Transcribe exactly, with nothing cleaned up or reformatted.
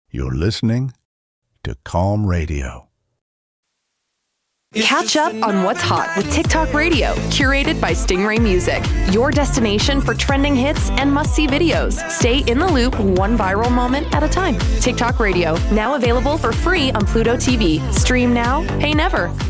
You're listening to Calm Radio. Catch up on what's hot with TikTok Radio, curated by Stingray Music. Your destination for trending hits and must-see videos. Stay in the loop one viral moment at a time. TikTok Radio, now available for free on Pluto T V. Stream now, pay never.